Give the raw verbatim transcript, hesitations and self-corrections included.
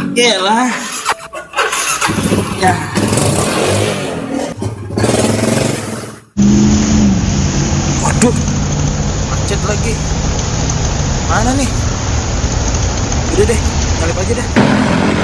Yalah. Ya. Waduh, macet lagi. Mana nih? Udah deh, nyalip aja deh.